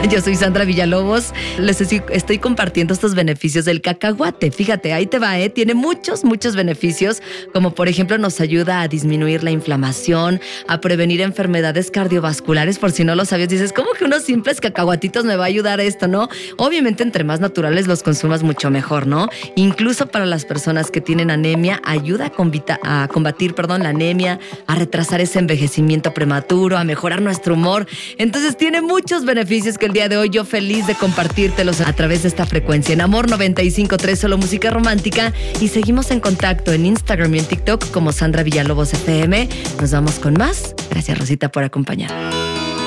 Yo soy Sandra Villalobos. Estoy compartiendo estos beneficios del cacahuate. Fíjate, ahí te va, Tiene muchos beneficios, como por ejemplo nos ayuda a disminuir la inflamación, a prevenir enfermedades cardiovasculares. Por si no lo sabías, dices, ¿cómo que unos simples cacahuatitos me va a ayudar esto, no? Obviamente, entre más naturales los consumas, mucho mejor, ¿no? Incluso para las personas que tienen anemia, ayuda a combatir la anemia, a retrasar ese envejecimiento prematuro, a mejorar nuestro humor. Entonces tiene muchos beneficios que el día de hoy yo feliz de compartírtelos a través de esta frecuencia en Amor 95.3, solo música romántica, y seguimos en contacto en Instagram y en TikTok como Sandra Villalobos FM. Nos vamos con más. Gracias, Rosita, por acompañarme.